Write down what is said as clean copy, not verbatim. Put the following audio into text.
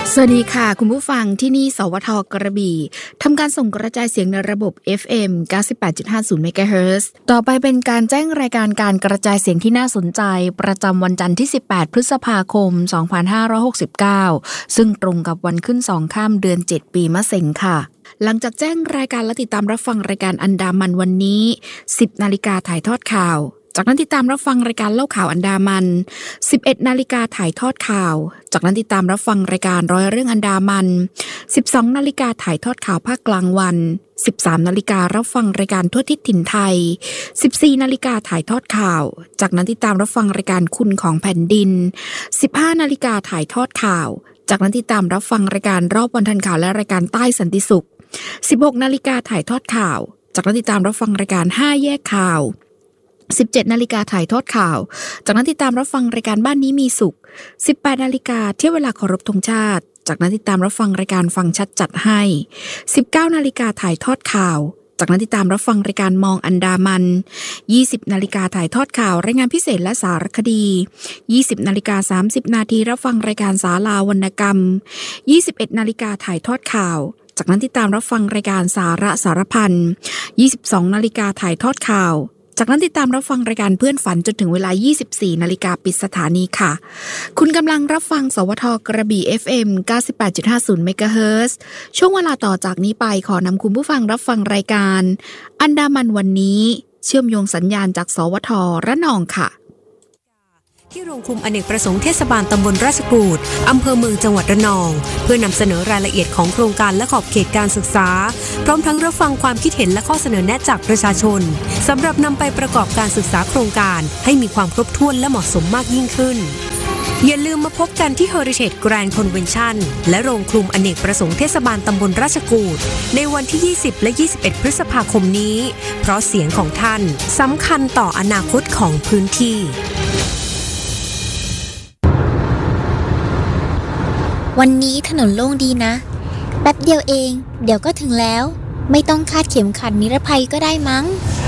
สวัสดีค่ะคุณผู้ฟังที่นี่สวท.กระบี่ทำการส่งกระจายเสียงในระบบ FM 98.50 เมกะเฮิรตซ์ต่อไปเป็นการแจ้งรายการการกระจายเสียงที่น่าสนใจประจำวันจันทร์ที่18พฤษภาคม2569ซึ่งตรงกับวันขึ้น2ค่ำเดือน7ปีมะเส็งค่ะหลังจากแจ้งรายการและติดตามรับฟังรายการอันดามันวันนี้ 10 นาฬิกาถ่ายทอดข่าวจากนั้นติดตามรับฟังรายการเล่าข่าวอันดามัน 11 นาฬิกาถ่ายทอดข่าวจากนั้นติดตามรับฟังรายการร้อยเรื่องอันดามัน 12 นาฬิกาถ่ายทอดข่าวภาคกลางวัน 13 นาฬิการับฟังรายการทั่วทิศถิ่นไทย 14 นาฬิกาถ่ายทอดข่าวจากนั้นติดตามรับฟังรายการคุณของแผ่นดิน 15 นาฬิกาถ่ายทอดข่าวจากนั้นติดตามรับฟังรายการรอบวันทันข่าวและรายการใต้สันติสุข 16 นาฬิกาถ่ายทอดข่าวจากนั้นติดตามรับฟังรายการ5แยกข่าว17 นาฬิกาถ่ายทอดข่าวจากนั้นติดตามรับฟังรายการบ้านนี้มีสุข 18 นาฬิกาเที่ยวเวลาเคารพธงชาติจากนั้นติดตามรับฟังรายการฟังชัดจัดให้ 19 นาฬิกาถ่ายทอดข่าวจากนั้นติดตามรับฟังรายการมองอันดามัน 20 นาฬิกาถ่ายทอดข่าวรายงานพิเศษและสารคดี 20 นาฬิกา30 นาทีรับฟังรายการศาลาวรรณกรรม 21 นาฬิกาถ่ายทอดข่าวจากนั้นติดตามรับฟังรายการสาระสารพัน 22 นาฬิกาถ่ายทอดข่าวจากนั้นติดตามรับฟังรายการเพื่อนฝันจนถึงเวลา 24 นาฬิกาปิดสถานีค่ะคุณกำลังรับฟังสวท.กระบี่ FM 98.50 เมกะเฮิรตซ์ช่วงเวลาต่อจากนี้ไปขอนำคุณผู้ฟังรับฟังรายการอันดามันวันนี้เชื่อมโยงสัญญาณจากสวท.ระนองค่ะที่โรงคลุมอเนกประสงค์เทศบาลตำบลราชกูฏอำเภอเมืองจังหวัดระนองเพื่อนำเสนอรายละเอียดของโครงการและขอบเขตการศึกษาพร้อมทั้งรับฟังความคิดเห็นและข้อเสนอแนะจากประชาชนสำหรับนำไปประกอบการศึกษาโครงการให้มีความครบถ้วนและเหมาะสมมากยิ่งขึ้นอย่าลืมมาพบกันที่ Heritage Grand Convention และโรงคลุมอเนกประสงค์เทศบาลตำบลราชกูฏในวันที่20และ21พฤษภาคมนี้เพราะเสียงของท่านสำคัญต่ออนาคตของพื้นที่วันนี้ถนนโล่งดีนะแป๊บเดียวเองเดี๋ยวก็ถึงแล้วไม่ต้องคาดเข็มขัดนิรภัยก็ได้มั้ง